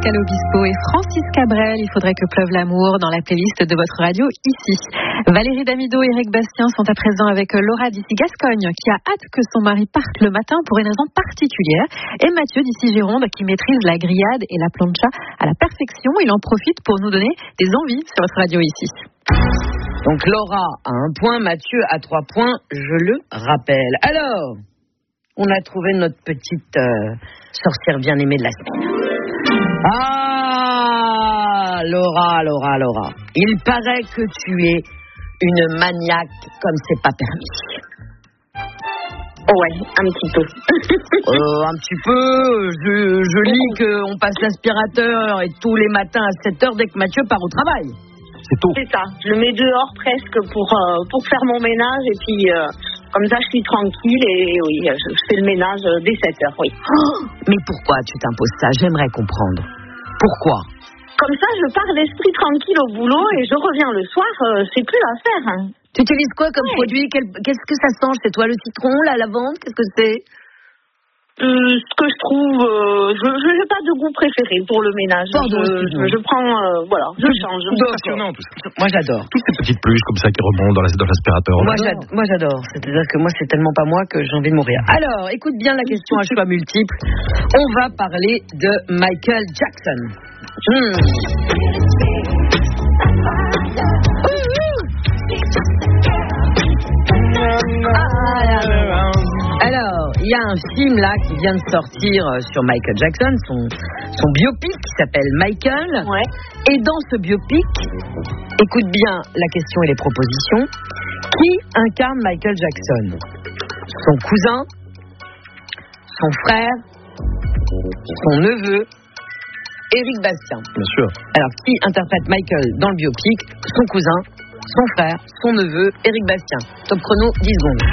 Pascal Obispo et Francis Cabrel. Il faudrait que pleuve l'amour dans la playlist de votre radio ici. Valérie Damido et Eric Bastien sont à présent avec Laura d'ici Gascogne qui a hâte que son mari parte le matin pour une raison particulière. Et Mathieu d'ici Gironde qui maîtrise la grillade et la plancha à la perfection. Il en profite pour nous donner des envies sur votre radio ici. Donc Laura a 1 point, Mathieu a 3 points, je le rappelle. Alors, on a trouvé notre petite sorcière bien-aimée de la semaine. Ah, Laura. Il paraît que tu es une maniaque comme c'est pas permis. Ouais, un petit peu. Un petit peu, je lis qu'on passe l'aspirateur et tous les matins à 7h dès que Mathieu part au travail. C'est tôt. C'est ça, je le mets dehors presque pour faire mon ménage et puis comme ça je suis tranquille et oui, je fais le ménage dès 7h, oui. Oh, mais pourquoi tu t'imposes ça? J'aimerais comprendre. Pourquoi? Comme ça je pars l'esprit tranquille au boulot et je reviens le soir, c'est plus à faire. Hein. Tu utilises quoi comme produit? Qu'est-ce que ça sent chez toi? Le citron, la lavande? Qu'est-ce que c'est? Ce que je trouve, je n'ai pas de goût préféré pour le ménage. Je prends, voilà, je change. C'est passionnant tout ça. Moi j'adore. Toutes ces petites pluches comme ça qui remontent dans l'aspirateur. Moi j'adore. C'est-à-dire que moi c'est tellement pas moi que j'ai envie de mourir. Alors, écoute bien la question à choix multiples. On va parler de Michael Jackson. Alors, il y a un film là qui vient de sortir sur Michael Jackson, son biopic qui s'appelle Michael. Ouais. Et dans ce biopic, écoute bien la question et les propositions. Qui incarne Michael Jackson? Son cousin, son frère, son neveu, Eric Bastien. Bien sûr. Alors, qui interprète Michael dans le biopic? Son cousin, son frère, son neveu, Eric Bastien. Top chrono, 10 secondes.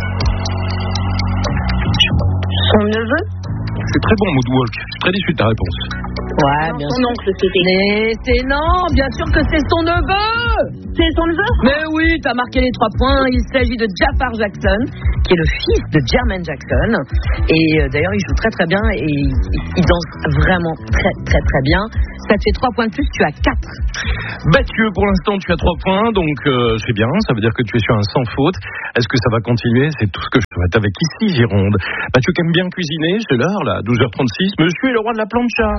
Son neveu? C'est très bon, Moodwalk. Je suis très déçu de ta réponse. Ouais, non, bien son sûr. oncle, c'était. Mais c'est non, bien sûr que c'est son neveu. C'est son neveu? Mais oui, t'as marqué les 3 points. Il s'agit de Jafar Jackson, qui est le fils de Jermaine Jackson. Et d'ailleurs, il joue très très bien et il danse vraiment très très très bien. Ça te fait 3 points de plus, tu as 4. Mathieu, pour l'instant, tu as 3 points, donc c'est bien. Ça veut dire que tu es sur un sans faute. Est-ce que ça va continuer? C'est tout ce que je souhaite avec ici, Gironde. Mathieu qui aime bien cuisiner, c'est l'heure là, 12h36. Monsieur est le roi de la plancha.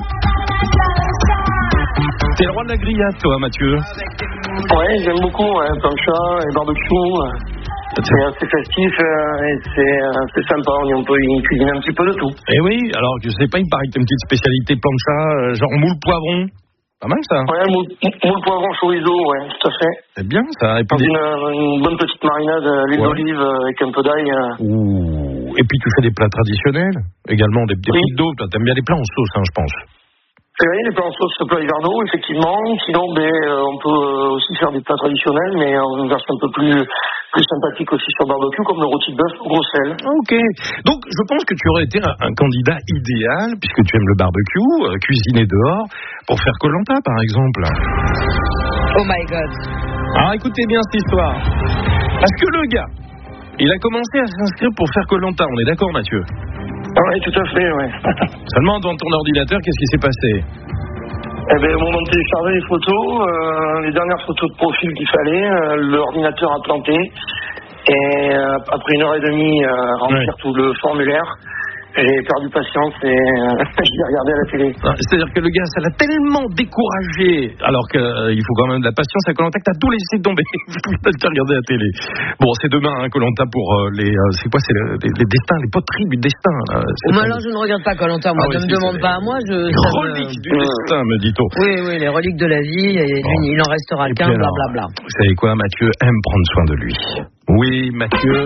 T'es le roi de la grillade, toi, Mathieu. Ouais, j'aime beaucoup, plancha et barbecue. C'est assez festif et c'est sympa, on peut y cuisiner un petit peu de tout. Eh oui, alors je sais pas, il paraît que t'as une petite spécialité plancha, genre moule poivron. Pas mal ça. Ouais, moule poivron chorizo, ouais, tout à fait. C'est bien ça. Et puis une bonne petite marinade, l'huile d'olive avec un peu d'ail. Ouh. Et puis tu fais des plats traditionnels, également des frites d'eau. Toi, t'aimes bien les plats en sauce, hein, je pense. Oui, les plats en sauce, plats hivernaux, effectivement. Sinon, on peut aussi faire des plats traditionnels, mais en version un peu plus sympathique aussi sur barbecue, comme le rôti de bœuf au gros sel. Ok. Donc, je pense que tu aurais été un candidat idéal, puisque tu aimes le barbecue, cuisiner dehors, pour faire Koh-Lanta, par exemple. Oh my God. Alors, écoutez bien cette histoire. Parce que le gars, il a commencé à s'inscrire pour faire Koh-Lanta. On est d'accord, Mathieu? Oui, tout à fait, ouais. Seulement, dans ton ordinateur, qu'est-ce qui s'est passé? Au moment de télécharger les photos, les dernières photos de profil qu'il fallait, l'ordinateur a planté. Et après 1h30 à remplir tout le formulaire, j'ai perdu patience et j'ai regardé à la télé. C'est-à-dire que le gars, ça l'a tellement découragé, alors qu'il faut quand même de la patience à Koh-Lanta, que t'as tout laissé tomber. T'as regardé la télé. Bon, c'est demain, hein, Koh-Lanta pour c'est quoi? C'est les destins, les poteries du destin. Moi, alors, je ne regarde pas Koh-Lanta. Moi, ne me demande pas à moi. Reliques du destin, me dit-on. Oui, les reliques de la vie. Et il n'en restera qu'un, blablabla. Vous savez quoi, Mathieu aime prendre soin de lui. Oui, Mathieu.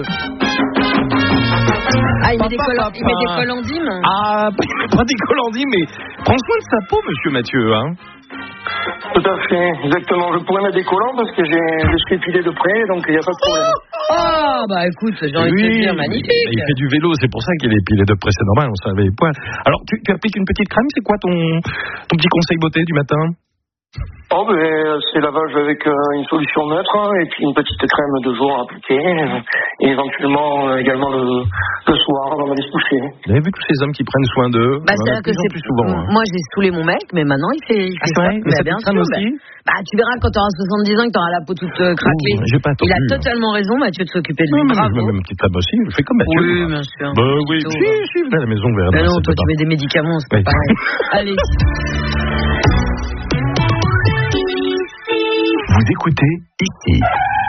Ah, il met des collandimes. Ah, pas des collandimes, mais prends soin de sa peau, monsieur Mathieu, hein. Tout à fait, exactement. Je pourrais mettre des collants parce que je suis épilé de près, donc il n'y a pas de problème. Ah, bah écoute, j'ai envie de te dire, magnifique. Il fait du vélo, c'est pour ça qu'il est épilé de près, c'est normal, on savait les poils. Alors, tu appliques une petite crème, c'est quoi ton petit conseil beauté du matin? C'est lavage avec une solution neutre et puis une petite crème de jour à appliquer et éventuellement également le soir avant d'aller se coucher. Vous avez vu tous ces hommes qui prennent soin d'eux? C'est-à-dire que c'est plus souvent. Moi j'ai saoulé mon mec, mais maintenant il fait ça. Mais bien sûr. Aussi tu verras quand tu auras 70 ans que tu auras la peau toute craquelée. Il a totalement raison, Mathieu, de s'occuper de lui. Bravo. Même une petite crème aussi, je fais comme Mathieu. Oui, bien sûr. Oui, si, venez à la maison, verra. Non, toi tu mets des médicaments, c'est pas pareil. Allez. Vous écoutez ici.